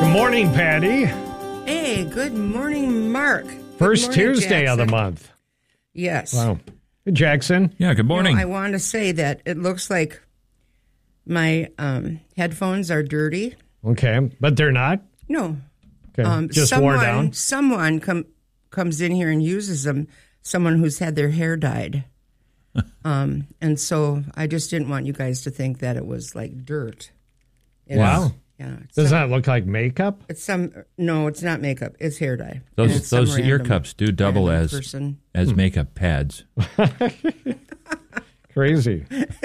morning, Patty. Hey, good morning, Mark. First morning, Tuesday Jackson. of the month. Yes. Wow. Hey, Jackson. Yeah, good morning. I want to say that it looks like my headphones are dirty. Okay, but they're not? No. Okay, just wore down? Someone comes in here and uses them, someone who's had their hair dyed. And so I just didn't want you guys to think that it was like dirt. Wow. Yeah. Does that look like makeup? No, it's not makeup. It's hair dye. Those ear cups do double as makeup pads. Crazy.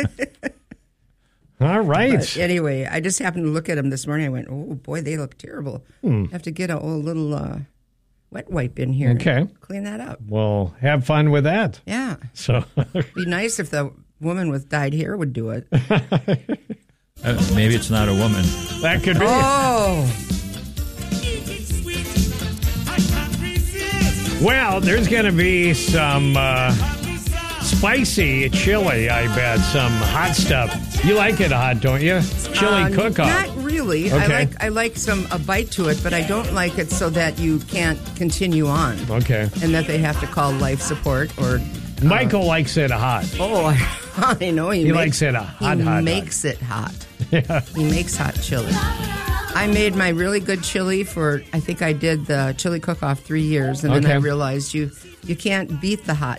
All right. But anyway, I just happened to look at them this morning. I went, oh, boy, they look terrible. I have to get a little wet wipe in here and clean that up. Well, have fun with that. Yeah. So be nice if the woman with dyed hair would do it. Maybe it's not a woman. That could be. Oh. Well, there's going to be some spicy chili, I bet. Some hot stuff. You like it hot, don't you? Chili cook-off. Not really. Okay. I like a bite to it, but I don't like it so that you can't continue on. Okay. And that they have to call life support or... Michael likes it hot. Oh, I know. He likes it hot. He makes it hot. Yeah. He makes hot chili. I made my really good chili I think I did the chili cook-off 3 years, and then I realized you can't beat the hot.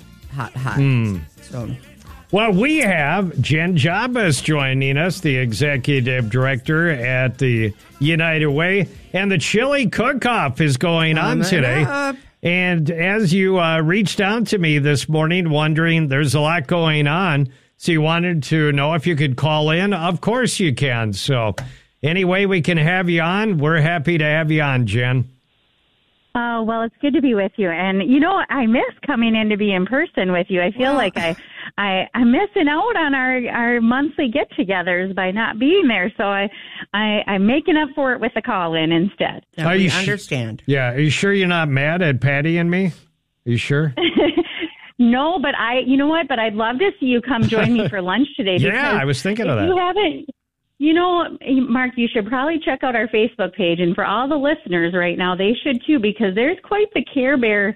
So, well, we have Jen Jabas joining us, the executive director at the United Way, and the chili cook-off is going on today. Up. And as you reached out to me this morning, wondering there's a lot going on, so you wanted to know if you could call in. Of course you can. So any way we can have you on, we're happy to have you on, Jen. Oh, well, it's good to be with you. And, I miss coming in to be in person with you. I feel like I'm missing out on our monthly get-togethers by not being there. So I'm making up for it with a call-in instead. Yeah, we understand. Yeah. Are you sure you're not mad at Patty and me? Are you sure? No, but you know what? But I'd love to see you come join me for lunch today. Yeah, I was thinking of that. You haven't... Mark, you should probably check out our Facebook page. And for all the listeners right now, they should too, because there's quite the Care Bear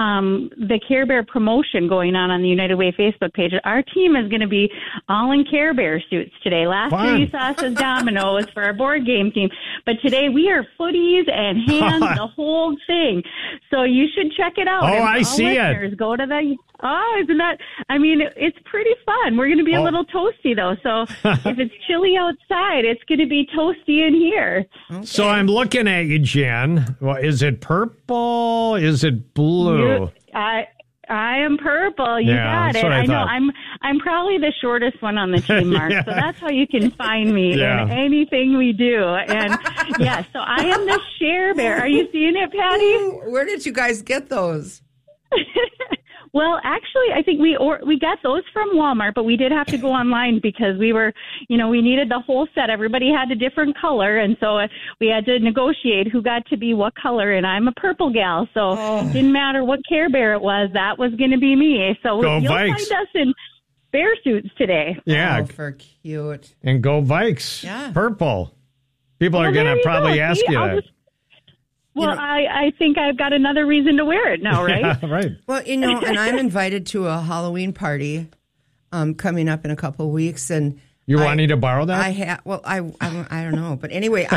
promotion going on the United Way Facebook page. Our team is going to be all in Care Bear suits today. Last year you saw us as dominoes for our board game team. But today we are footies and hands, the whole thing. So you should check it out. Oh, and I see it. Go to isn't that, it's pretty fun. We're going to be a little toasty, though. So if it's chilly outside, it's going to be toasty in here. Okay. So I'm looking at you, Jen. Well, is it purple? Is it blue? I am purple. You got it. I know. I'm probably the shortest one on the team, Mark. So that's how you can find me in anything we do. And so I am the Share Bear. Are you seeing it, Patty? Where did you guys get those? Well, actually, I think we got those from Walmart, but we did have to go online because we were, we needed the whole set. Everybody had a different color, and so we had to negotiate who got to be what color. And I'm a purple gal, so it didn't matter what Care Bear it was. That was going to be me. So you'll find us in bear suits today. Yeah, for cute. And go Vikes. Yeah, purple. People are going to probably ask you that. Well, I think I've got another reason to wear it now, right? Yeah, right. Well, and I'm invited to a Halloween party coming up in a couple of weeks, and you're wanting to borrow that? I don't know, but anyway,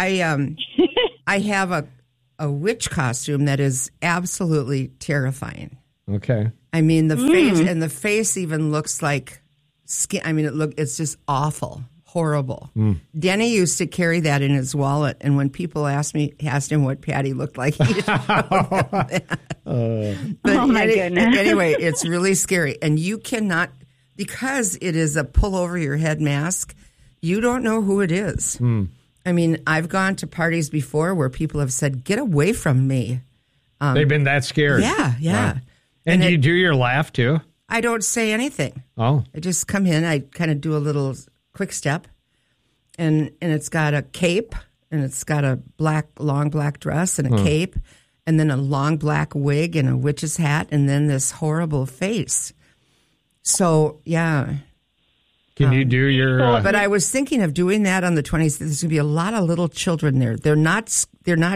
I have a witch costume that is absolutely terrifying. Okay. I mean, the face even looks like skin. I mean, it's just awful. Horrible. Denny used to carry that in his wallet, and when people asked him what Patty looked like, he showed them that. Oh my goodness! Anyway, it's really scary, and you cannot, because it is a pull over your head mask. You don't know who it is. I mean, I've gone to parties before where people have said, "Get away from me." They've been that scared. Yeah. Wow. And do you do your laugh too? I don't say anything. Oh, I just come in. I kind of do a little quick step, and it's got a cape, and it's got a long black dress and a cape, and then a long black wig and a witch's hat, and then this horrible face. So, yeah. Can you do your... But I was thinking of doing that on the 20th. There's going to be a lot of little children there. They're not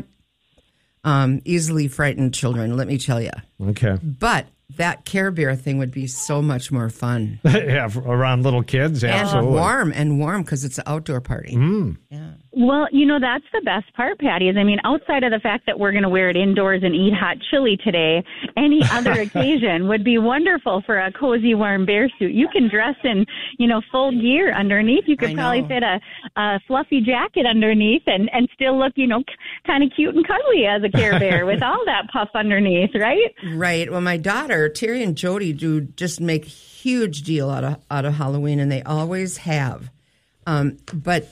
easily frightened children, let me tell you. Okay. But that Care Bear thing would be so much more fun. Yeah, around little kids, absolutely. And warm because it's an outdoor party. Yeah. Well, that's the best part, Patty, is, outside of the fact that we're going to wear it indoors and eat hot chili today, any other occasion would be wonderful for a cozy, warm bear suit. You can dress in, full gear underneath. You could probably fit a fluffy jacket underneath and still look, kind of cute and cuddly as a Care Bear with all that puff underneath, right? Right. Well, my daughter, Terry and Jody, do just make huge deal out of Halloween, and they always have. But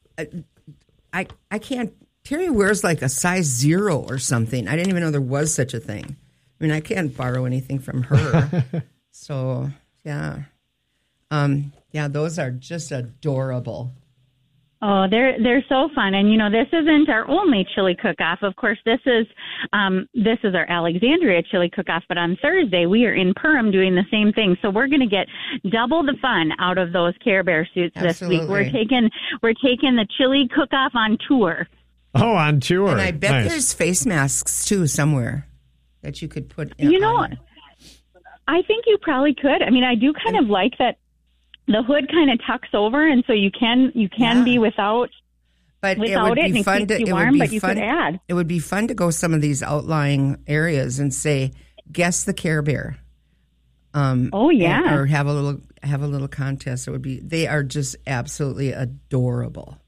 I can't. Terry wears like a size 0 or something. I didn't even know there was such a thing. I can't borrow anything from her. So yeah, those are just adorable. Oh, they're so fun. And, this isn't our only chili cook-off. Of course, this is our Alexandria chili cook-off. But on Thursday, we are in Perham doing the same thing. So we're going to get double the fun out of those Care Bear suits this week. We're taking the chili cook-off on tour. Oh, on tour. And I bet there's face masks, too, somewhere that you could put in. I think you probably could. I do kind of like that. The hood kind of tucks over, and so you can be without. But it would be fun to. Could add. It would be fun to go some of these outlying areas and say, "Guess the Care Bear." Or have a little contest. It would be. They are just absolutely adorable.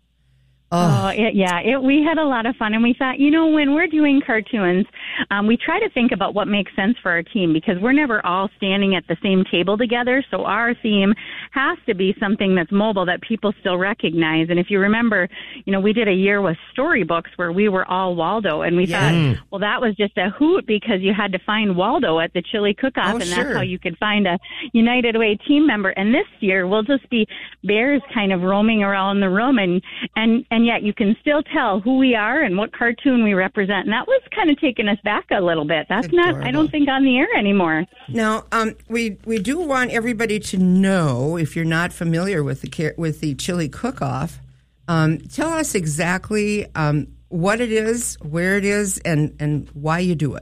We had a lot of fun, and we thought, when we're doing cartoons, we try to think about what makes sense for our team, because we're never all standing at the same table together, so our theme has to be something that's mobile that people still recognize. And if you remember, we did a year with storybooks where we were all Waldo, and we thought, well, that was just a hoot because you had to find Waldo at the chili cook-off, and that's how you could find a United Way team member. And this year, we'll just be bears kind of roaming around the room, and yet you can still tell who we are and what cartoon we represent. And that was kind of taking us back a little bit. That's adorable. Not, I don't think, on the air anymore. Now, we do want everybody to know, if you're not familiar with the chili cook-off, tell us exactly what it is, where it is, and why you do it.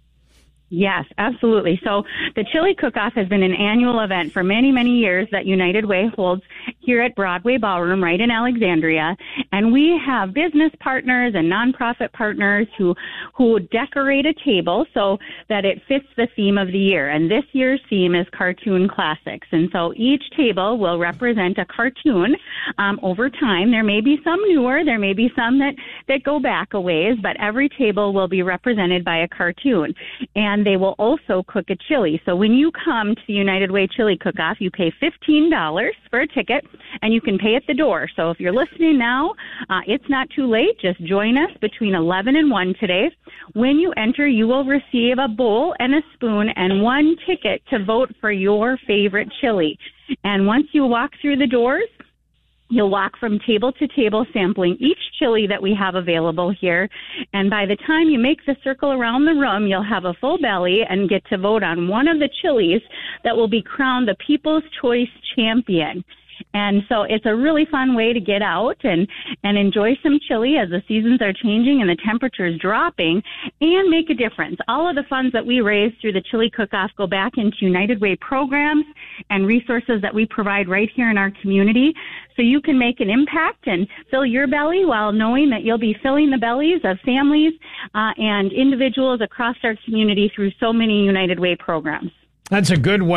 Yes, absolutely. So the Chili Cook-Off has been an annual event for many, many years that United Way holds here at Broadway Ballroom right in Alexandria. And we have business partners and nonprofit partners who decorate a table so that it fits the theme of the year. And this year's theme is Cartoon Classics. And so each table will represent a cartoon over time. There may be some newer, there may be some that go back a ways, but every table will be represented by a cartoon. And they will also cook a chili. So when you come to the United Way Chili Cook-Off, you pay $15 for a ticket, and you can pay at the door. So if you're listening now, it's not too late. Just join us between 11 and 1 today. When you enter, you will receive a bowl and a spoon and one ticket to vote for your favorite chili. And once you walk through the doors, you'll walk from table to table sampling each chili that we have available here. And by the time you make the circle around the room, you'll have a full belly and get to vote on one of the chilies that will be crowned the People's Choice Champion. And so it's a really fun way to get out and enjoy some chili as the seasons are changing and the temperature is dropping, and make a difference. All of the funds that we raise through the Chili Cook-Off go back into United Way programs and resources that we provide right here in our community. So you can make an impact and fill your belly while knowing that you'll be filling the bellies of families and individuals across our community through so many United Way programs. That's a good way